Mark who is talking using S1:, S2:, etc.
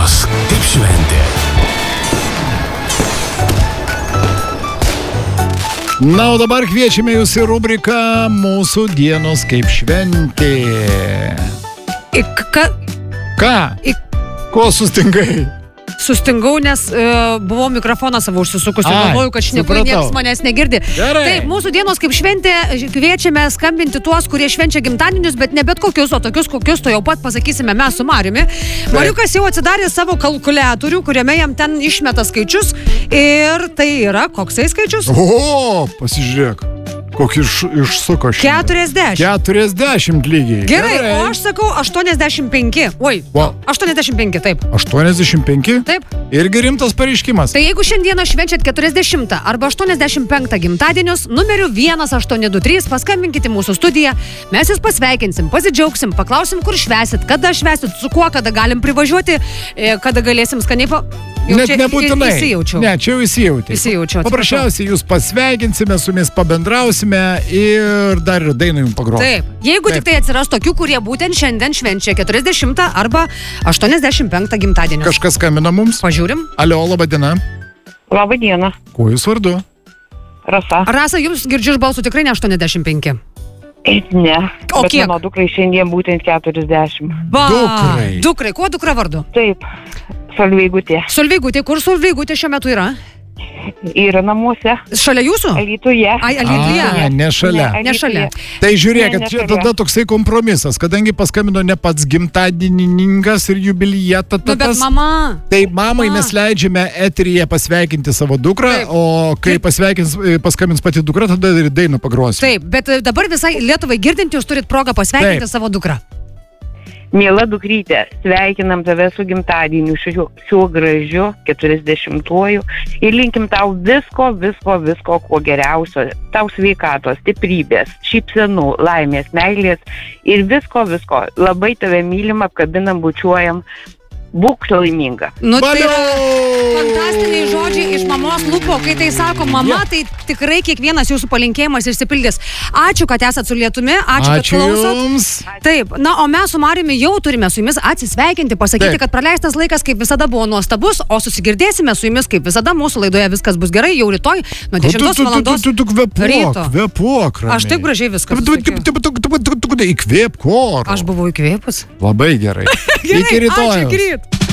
S1: dienos kaip šventė.
S2: Na, o dabar kviečiame jūs į rubriką Mūsų dienos kaip šventė. Ką? Ko sustingai?
S3: Sustingau, nes buvau mikrofoną savo užsisukusi, galvoju, kad šneku, niekas manęs negirdi.
S2: Gerai.
S3: Taip, mūsų dienos kaip šventė kviečiame skambinti tuos, kurie švenčia gimtadienius, bet ne bet kokius, o tokius, kokius to jau pat pasakysime mes su Mariumi. Mariukas jau atsidarė savo kalkuliatorių, kuriame jam ten išmeta skaičius ir tai yra, koksai skaičius?
S2: O, pasižiūrėk. Kokį išsuko šiandien. 40 lygiai.
S3: Gerai, o aš sakau 85. Oi, 85, taip.
S2: 85?
S3: Taip.
S2: Irgi rimtas pareiškimas.
S3: Tai jeigu šiandieną švenčiat 40 arba 85 gimtadienius, numeriu 1823 paskambinkite mūsų studiją, mes jūs pasveikinsim, pasidžiaugsim, paklausim, kur švesit, kada švesit, su kuo, kada galim privažiuoti, kada galėsim skaniai
S2: Net nebūtinai.
S3: Įsijaučiau.
S2: Ne, čia jau įsijaučiau. Paprasčiausiai jūs pasveikinsime, su jumis pabendrausime ir dar ir dainą jums pagrosime.
S3: Taip. Jeigu tik tai atsiras tokių, kurie būtent šiandien švenčia 40 arba 85 gimtadienį.
S2: Kažkas skambina mums?
S3: Pažiūrim.
S2: Alio, laba diena.
S4: Labą dieną.
S2: Kuo jūs vardu?
S4: Rasa.
S3: Rasa, jums girdžiu iš balsų tikrai ne 85.
S4: Ne.
S3: O
S4: bet
S3: kiek?
S4: Mano dukrai šiandien būtent 40.
S3: Dukrai. Kuo dukra vardu?
S4: Taip. Solveigutė.
S3: Solveigutė. Kur Solveigutė šiuo metu yra?
S4: Yra namuose.
S3: Šalia jūsų?
S4: Alytuje.
S3: Alytuje.
S2: Ne šalia.
S3: Ne šalia.
S2: Tai žiūrėkit, čia tada toksai kompromisas, kadangi paskambino ne pats gimtadienininkas ir jubiliatas.
S3: Nu, bet mama.
S2: Tai mamai mes leidžiame eteryje pasveikinti savo dukrą,
S3: taip.
S2: O kai paskambins pati dukra, tada ir dainą pagrosime.
S3: Taip, bet dabar visai Lietuvai girdint, jūs turit progą pasveikinti savo dukrą.
S4: Miela dukrytė, sveikinam tave su gimtadieniu šiuo gražiu 40-uoju ir linkim tau visko, kuo geriausio. Tau sveikatos, stiprybės, šypsenų, laimės, meilės ir visko. Labai tave mylim, apkabinam, bučiuojam. Būk laiminga.
S3: Nu, tai fantastiniai žodžiai iš mamos lūpų, kai tai sako mama, tai tikrai kiekvienas jūsų palinkėjimas išsipildys. Ačiū, kad esat su lietumi, ačiū kad klausot.
S2: Jums.
S3: Taip, na, o mes su Mariumi jau turime su jumis atsisveikinti, pasakyti, kad praleistas laikas kaip visada buvo nuostabus, o susigirdėsime su jumis kaip visada mūsų laidoje viskas bus gerai, jau rytoj nuo 10 valandos ryto.
S2: Kvėpuok, ramiai.
S3: Aš taip gražiai viską
S2: Įkvėpk,
S3: Aš buvau įkvėpus.
S2: Labai gerai. Iki rytojaus.
S3: Ačiū, greit.